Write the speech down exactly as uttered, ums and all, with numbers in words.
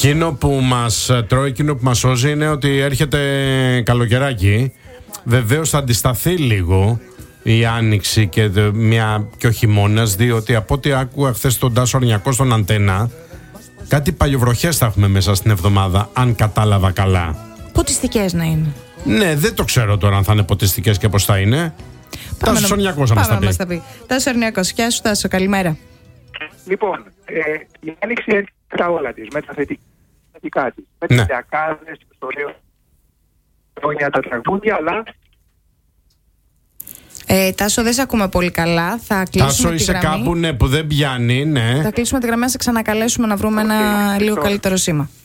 Εκείνο που μας τρώει, εκείνο που μας σώζει είναι ότι έρχεται καλοκαιράκι. Βεβαίως θα αντισταθεί λίγο η άνοιξη και, μια, και ο χειμώνας, διότι από ό,τι άκουγα χθες τον Τάσο Αρνιακό στον Αντένα, κάτι παλιοβροχές θα έχουμε μέσα στην εβδομάδα, αν κατάλαβα καλά. Ποτιστικές να είναι. Ναι, δεν το ξέρω τώρα αν θα είναι ποτιστικές και πώς θα είναι. Τάσος Αρνιακός θα μας τα πει. πει. Τάσος Αρνιακός, γεια σου Τάσο, καλημέρα. Λοιπόν, ε, η άνοιξη έρχεται τα όλα της, με τα θετικά της. Με τις διακάδες, το λέω χρόνια τα τραγούδια, αλλά... Ε, Τάσο, δεν σε ακούμε πολύ καλά. Θα κλείσουμε Τάσο, τη είσαι γραμμή. κάπου, ναι, που δεν πιάνει, ναι. Θα κλείσουμε τη γραμμή, να σε ξανακαλέσουμε να βρούμε Okay, ένα λίγο so... καλύτερο σήμα.